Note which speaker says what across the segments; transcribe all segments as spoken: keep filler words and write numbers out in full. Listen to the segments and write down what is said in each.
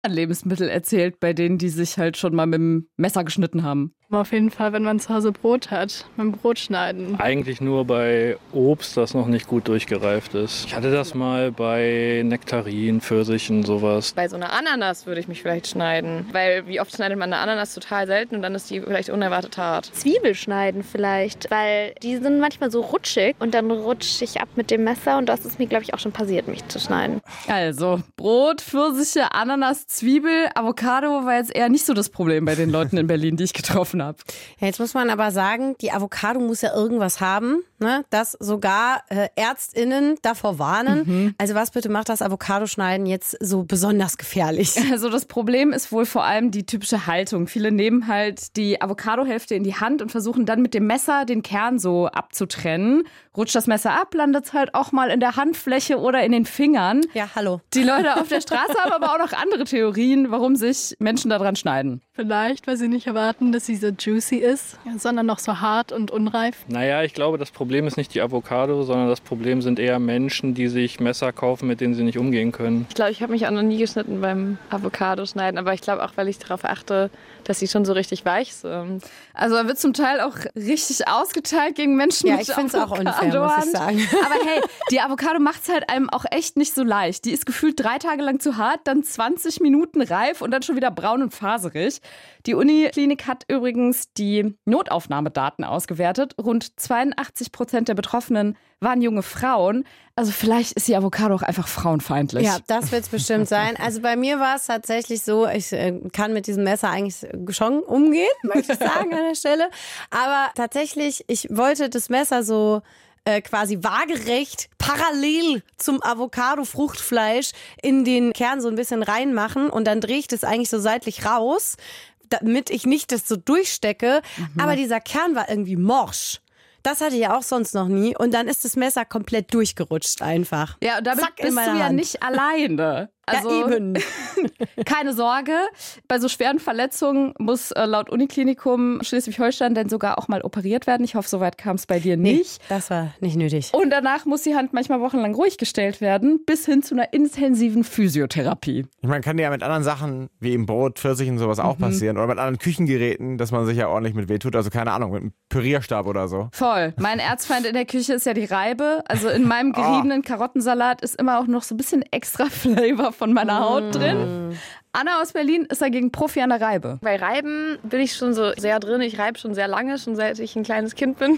Speaker 1: Lebensmittel erzählt, bei denen die sich halt schon mal mit dem Messer geschnitten haben?
Speaker 2: Auf jeden Fall, wenn man zu Hause Brot hat, mit dem Brot schneiden.
Speaker 3: Eigentlich nur bei Obst, das noch nicht gut durchgereift ist. Ich hatte das mal bei Nektarinen, Pfirsichen, sowas.
Speaker 4: Bei so einer Ananas würde ich mich vielleicht schneiden. Weil wie oft schneidet man eine Ananas? Total selten und dann ist die vielleicht unerwartet hart.
Speaker 5: Zwiebel schneiden vielleicht, weil die sind manchmal so rutschig und dann rutsche ich ab mit dem Messer und das ist mir, glaube ich, auch schon passiert, mich zu schneiden.
Speaker 1: Also Brot, Pfirsiche, Ananas, Zwiebel, Avocado war jetzt eher nicht so das Problem bei den Leuten in Berlin, die ich getroffen habe.
Speaker 6: Ja, jetzt muss man aber sagen, die Avocado muss ja irgendwas haben, ne? Dass sogar äh, ÄrztInnen davor warnen. Mhm. Also was bitte macht das Avocadoschneiden jetzt so besonders gefährlich?
Speaker 1: Also das Problem ist wohl vor allem die typische Haltung. Viele nehmen halt die Avocadohälfte in die Hand und versuchen dann mit dem Messer den Kern so abzutrennen. Rutscht das Messer ab, landet es halt auch mal in der Handfläche oder in den Fingern.
Speaker 6: Ja, hallo.
Speaker 1: Die Leute auf der Straße haben aber auch noch andere Theorien, warum sich Menschen daran schneiden.
Speaker 2: Vielleicht, weil sie nicht erwarten, dass sie so juicy ist, sondern noch so hart und unreif.
Speaker 3: Naja, ich glaube, das Problem ist nicht die Avocado, sondern das Problem sind eher Menschen, die sich Messer kaufen, mit denen sie nicht umgehen können.
Speaker 4: Ich glaube, ich habe mich auch noch nie geschnitten beim Avocado-Schneiden, aber ich glaube auch, weil ich darauf achte, dass sie schon so richtig weich sind.
Speaker 1: Also er wird zum Teil auch richtig ausgeteilt gegen Menschen
Speaker 6: ja,
Speaker 1: mit
Speaker 6: ich finde es auch unfair, muss ich sagen.
Speaker 1: Aber hey, die Avocado macht es halt einem auch echt nicht so leicht. Die ist gefühlt drei Tage lang zu hart, dann zwanzig Minuten reif und dann schon wieder braun und faserig. Die Uniklinik hat übrigens die Notaufnahmedaten ausgewertet. Rund zweiundachtzig Prozent der Betroffenen waren junge Frauen. Also vielleicht ist die Avocado auch einfach frauenfeindlich.
Speaker 6: Ja, das wird es bestimmt sein. Also bei mir war es tatsächlich so, ich äh, kann mit diesem Messer eigentlich schon umgehen, möchte ich sagen an der Stelle. Aber tatsächlich, ich wollte das Messer so äh, quasi waagerecht parallel zum Avocado-Fruchtfleisch in den Kern so ein bisschen reinmachen und dann drehe ich das eigentlich so seitlich raus, damit ich nicht das so durchstecke. Mhm. Aber dieser Kern war irgendwie morsch. Das hatte ich ja auch sonst noch nie. Und dann ist das Messer komplett durchgerutscht einfach.
Speaker 1: Ja, und damit
Speaker 6: Zack,
Speaker 1: bist du ja
Speaker 6: Hand.
Speaker 1: nicht alleine. Also,
Speaker 6: ja, eben.
Speaker 1: Keine Sorge, bei so schweren Verletzungen muss äh, laut Uniklinikum Schleswig-Holstein dann sogar auch mal operiert werden. Ich hoffe, soweit kam es bei dir nicht.
Speaker 6: Nee, das war nicht nötig.
Speaker 1: Und danach muss die Hand manchmal wochenlang ruhig gestellt werden, bis hin zu einer intensiven Physiotherapie.
Speaker 7: Ich meine, kann ja mit anderen Sachen, wie im Brot, Pfirsichen und sowas auch mhm. passieren. Oder mit anderen Küchengeräten, dass man sich ja ordentlich mit wehtut. Also keine Ahnung, mit einem Pürierstab oder so.
Speaker 1: Voll. Mein Erzfeind in der Küche ist ja die Reibe. Also in meinem geriebenen Karottensalat ist immer auch noch so ein bisschen extra Flavor von meiner Haut drin. Anna aus Berlin ist dagegen Profi an der Reibe.
Speaker 4: Bei Reiben bin ich schon so sehr drin. Ich reibe schon sehr lange, schon seit ich ein kleines Kind bin.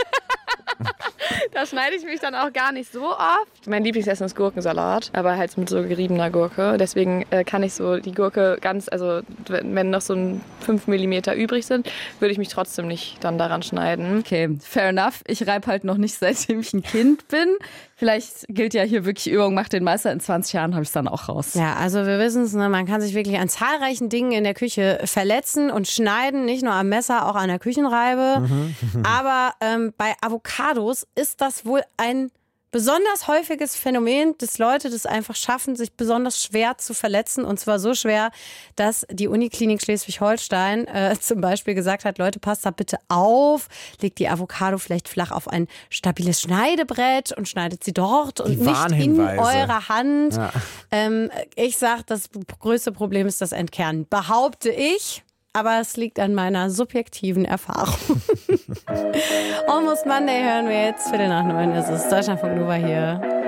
Speaker 4: Da schneide ich mich dann auch gar nicht so oft. Mein Lieblingsessen ist Gurkensalat, aber halt mit so geriebener Gurke. Deswegen äh, kann ich so die Gurke ganz, also wenn noch so ein fünf Millimeter übrig sind, würde ich mich trotzdem nicht dann daran schneiden.
Speaker 1: Okay, fair enough. Ich reibe halt noch nicht, seitdem ich ein Kind bin. Vielleicht gilt ja hier wirklich Übung, macht den Meister. In zwanzig Jahren habe ich es dann auch raus.
Speaker 6: Ja, also wir wissen es, ne, man kann sich wirklich an zahlreichen Dingen in der Küche verletzen und schneiden, nicht nur am Messer, auch an der Küchenreibe. Mhm. Aber ähm, bei Avocados ist das wohl ein besonders häufiges Phänomen, dass Leute das einfach schaffen, sich besonders schwer zu verletzen. Und zwar so schwer, dass die Uniklinik Schleswig-Holstein äh, zum Beispiel gesagt hat, Leute, passt da bitte auf, legt die Avocado vielleicht flach auf ein stabiles Schneidebrett und schneidet sie dort und nicht in eurer Hand. Ja. Ähm, ich sag, das größte Problem ist das Entkernen, behaupte ich. Aber es liegt an meiner subjektiven Erfahrung. Almost Monday hören wir jetzt. Viertel nach neun ist es. Deutschlandfunk Nova hier.